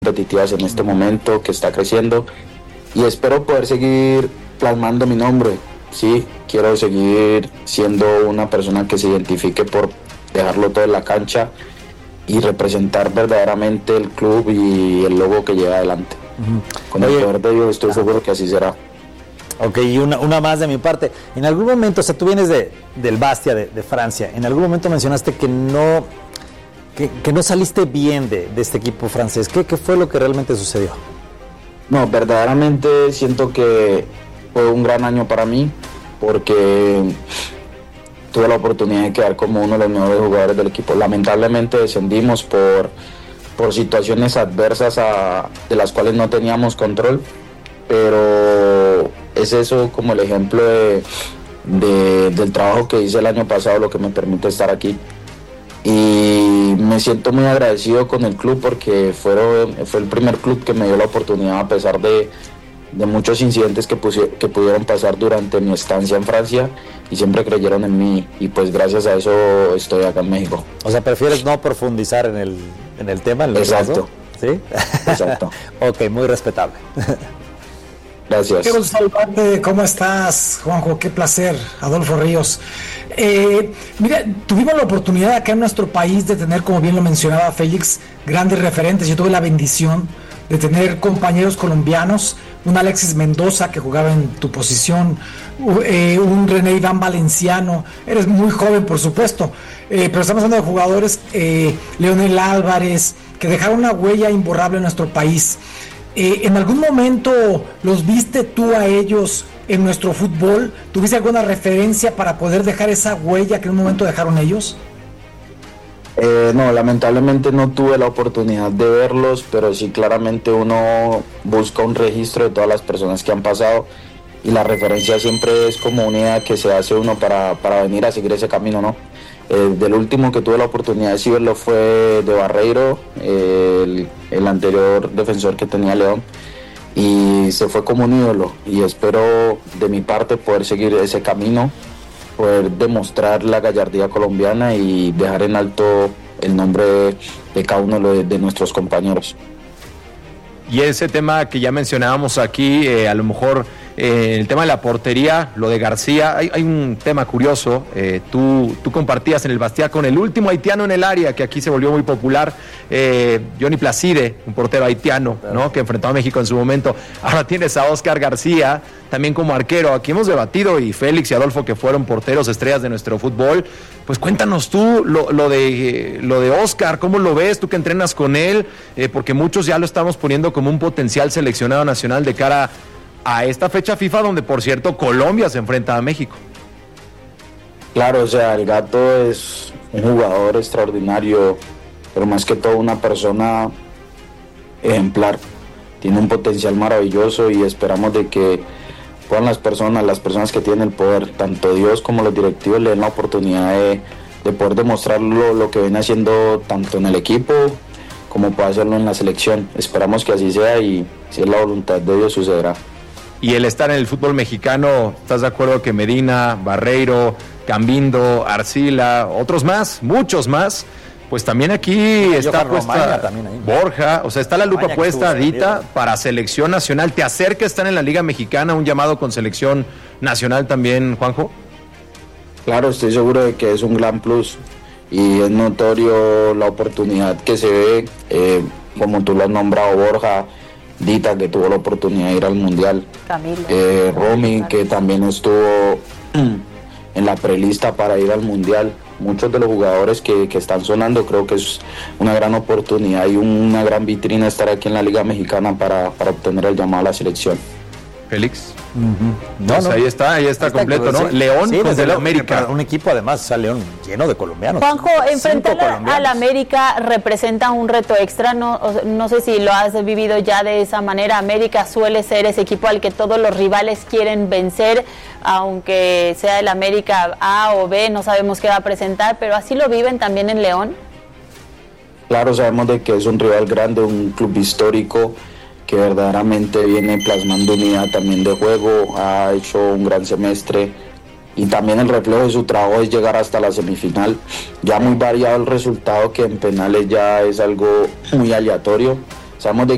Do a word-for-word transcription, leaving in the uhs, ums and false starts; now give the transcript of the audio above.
competitivas en este momento, que está creciendo, y espero poder seguir plasmando mi nombre. Sí, quiero seguir siendo una persona que se identifique por dejarlo todo en la cancha y representar verdaderamente el club y el logo que lleva adelante. Uh-huh. Con Oye, el poder de Dios estoy seguro que así será. Ok, y una, una más de mi parte. En algún momento, o sea, tú vienes de, del Bastia, de, de Francia, en algún momento mencionaste que no, que, que no saliste bien de, de este equipo francés. ¿Qué, ¿Qué fue lo que realmente sucedió? No, verdaderamente siento que fue un gran año para mí, porque tuve la oportunidad de quedar como uno de los mejores jugadores del equipo. Lamentablemente descendimos por, por situaciones adversas a, de las cuales no teníamos control, pero es eso como el ejemplo de, de, del trabajo que hice el año pasado lo que me permite estar aquí. Y me siento muy agradecido con el club porque fueron, fue el primer club que me dio la oportunidad, a pesar de, de muchos incidentes que, pusi- que pudieron pasar durante mi estancia en Francia, y siempre creyeron en mí, y pues gracias a eso estoy acá en México. O sea, ¿prefieres no profundizar en el, en el tema? En el Exacto. ¿Sí? Exacto. Ok, muy respetable. Gracias. Qué gusto saludarte. ¿Cómo estás, Juanjo? Qué placer. Adolfo Ríos. Eh, mira, tuvimos la oportunidad acá en nuestro país de tener, como bien lo mencionaba Félix, grandes referentes. Yo tuve la bendición de tener compañeros colombianos, un Alexis Mendoza que jugaba en tu posición, eh, un René Iván Valenciano. Eres muy joven, por supuesto, eh, pero estamos hablando de jugadores, eh, Leonel Álvarez, que dejaron una huella imborrable en nuestro país. Eh, ¿En algún momento los viste tú a ellos en nuestro fútbol? ¿Tuviste alguna referencia para poder dejar esa huella que en un momento dejaron ellos? Eh, no, lamentablemente no tuve la oportunidad de verlos, pero sí claramente uno busca un registro de todas las personas que han pasado, y la referencia siempre es como una idea que se hace uno para, para venir a seguir ese camino, ¿no? Eh, del último que tuve la oportunidad de sí verlo fue de Barreiro, eh, el, el anterior defensor que tenía León, y se fue como un ídolo, y espero de mi parte poder seguir ese camino, poder demostrar la gallardía colombiana y dejar en alto el nombre de, de cada uno de, de nuestros compañeros. Y ese tema que ya mencionábamos aquí, eh, a lo mejor eh, el tema de la portería, lo de García, hay, hay un tema curioso. Eh, tú, tú compartías en el Bastia con el último haitiano en el área, que aquí se volvió muy popular, eh, Johnny Placide, un portero haitiano, ¿no?, que enfrentó a México en su momento. Ahora tienes a Oscar García, también como arquero. Aquí hemos debatido, y Félix y Adolfo, que fueron porteros estrellas de nuestro fútbol. Pues cuéntanos tú lo, lo de lo de Oscar, ¿cómo lo ves? Tú que entrenas con él, eh, porque muchos ya lo estamos poniendo como un potencial seleccionado nacional de cara a esta fecha FIFA, donde, por cierto, Colombia se enfrenta a México. Claro, o sea, el Gato es un jugador extraordinario, pero más que todo una persona ejemplar. Tiene un potencial maravilloso, y esperamos de que puedan las personas, las personas que tienen el poder, tanto Dios como los directivos, le den la oportunidad de, de poder demostrar lo, lo que viene haciendo tanto en el equipo como puede hacerlo en la selección. Esperamos que así sea, y si es la voluntad de Dios sucederá. Y el estar en el fútbol mexicano, ¿estás de acuerdo que Medina, Barreiro, Cambindo, Arcila, otros más, muchos más, pues también aquí sí, está puesta también ahí, Borja, o sea, está la lupa Romaña puesta, Dita, para selección nacional? ¿Te acerca estar en la Liga Mexicana, un llamado con selección nacional también, Juanjo? Claro, estoy seguro de que es un gran plus, y es notorio la oportunidad que se ve, eh, como tú lo has nombrado, Borja, Dita, que tuvo la oportunidad de ir al Mundial, Camilo, eh, Romy, que también estuvo en la prelista para ir al Mundial. Muchos de los jugadores que, que están sonando, creo que es una gran oportunidad y una gran vitrina estar aquí en la Liga Mexicana para, para obtener el llamado a la selección. Félix. Uh-huh. No, pues no, ahí está, ahí está, está completo, ¿no? Sí. León sí, desde la América. Un equipo además, o sea, León lleno de colombianos. Juanjo, enfrentar al América representa un reto extra, no, no sé si lo has vivido ya de esa manera. América suele ser ese equipo al que todos los rivales quieren vencer, aunque sea el América A o B, no sabemos qué va a presentar, pero así lo viven también en León. Claro, sabemos de que es un rival grande, un club histórico, que verdaderamente viene plasmando unidad también de juego, ha hecho un gran semestre, y también el reflejo de su trabajo es llegar hasta la semifinal. Ya muy variado el resultado, que en penales ya es algo muy aleatorio. Sabemos de